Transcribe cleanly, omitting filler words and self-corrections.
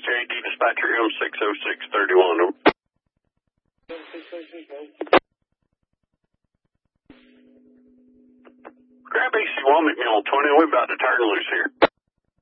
JD Dispatcher M60631. Grab AC1 McMill 20, we're about to turn loose here.